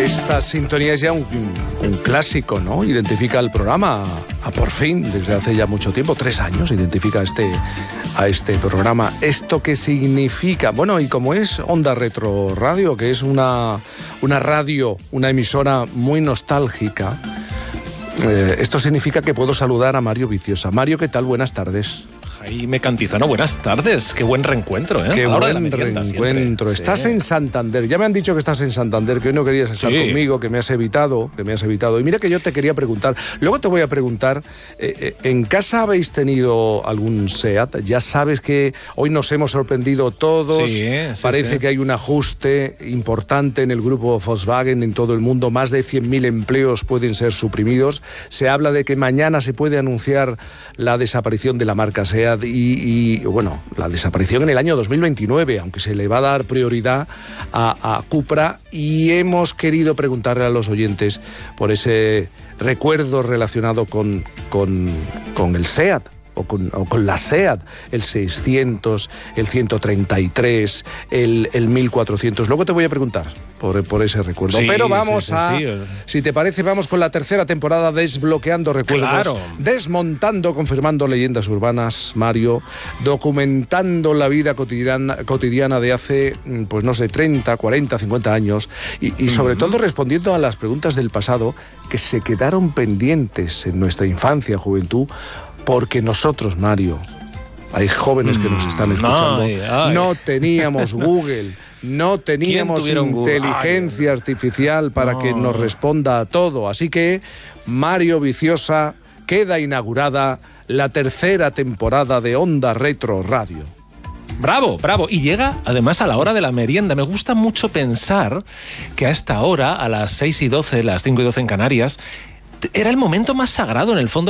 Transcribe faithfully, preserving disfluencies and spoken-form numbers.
Esta sintonía es ya un, un clásico, ¿no? Identifica el programa, a por fin, desde hace ya mucho tiempo, tres años, identifica este, a este programa. ¿Esto qué significa? Bueno, y como es Onda Retro Radio, que es una, una radio, una emisora muy nostálgica, eh, esto significa que puedo saludar a Mario Viciosa. Mario, ¿qué tal? Buenas tardes. Jaime Cantizano, buenas tardes. Qué buen reencuentro, ¿eh? Qué buen reencuentro. Estás sí. en Santander. Ya me han dicho que estás en Santander, que hoy no querías estar sí. conmigo, que me has evitado, que me has evitado. Y mira que yo te quería preguntar. Luego te voy a preguntar, eh, eh, ¿en casa habéis tenido algún SEAT? Ya sabes que hoy nos hemos sorprendido todos. Sí, sí, Parece sí. que hay un ajuste importante en el grupo Volkswagen en todo el mundo. Más de cien mil empleos pueden ser suprimidos. Se habla de que mañana se puede anunciar la desaparición de la marca SEAT. Y, y bueno, la desaparición en el año dos mil veintinueve, aunque se le va a dar prioridad a, a Cupra, y hemos querido preguntarle a los oyentes por ese recuerdo relacionado con, con, con el SEAT. O con, o con la SEAT, el seiscientos, el ciento treinta y tres, el, el mil cuatrocientos. Luego te voy a preguntar por, por ese recuerdo. Sí, Pero vamos sí, sí, a, sí. si te parece, vamos con la tercera temporada desbloqueando recuerdos, claro. desmontando, confirmando leyendas urbanas, Mario, documentando la vida cotidiana, cotidiana de hace, pues no sé, treinta, cuarenta, cincuenta años y, y sobre uh-huh. todo respondiendo a las preguntas del pasado que se quedaron pendientes en nuestra infancia, juventud. Porque nosotros, Mario, hay jóvenes que nos están escuchando, ay, ay. no teníamos Google, no teníamos inteligencia ay, artificial para no. que nos responda a todo. Así que, Mario Viciosa, queda inaugurada la tercera temporada de Onda Retro Radio. Bravo, bravo. Y llega además a la hora de la merienda. Me gusta mucho pensar que a esta hora, a las seis y doce, las cinco y doce en Canarias, era el momento más sagrado en el fondo